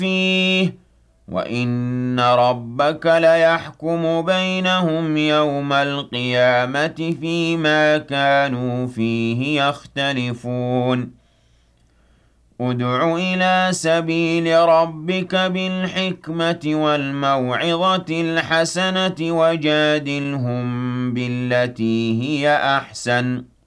فِيهِ وَإِنَّ رَبَّكَ لَيَحْكُمُ بَيْنَهُمْ يَوْمَ الْقِيَامَةِ فِيمَا كَانُوا فِيهِ يَخْتَلِفُونَ ادْعُ إِلَىٰ سَبِيلِ رَبِّكَ بِالْحِكْمَةِ وَالْمَوْعِظَةِ الْحَسَنَةِ وَجَادِلْهُم بِالَّتِي هِيَ أَحْسَنُ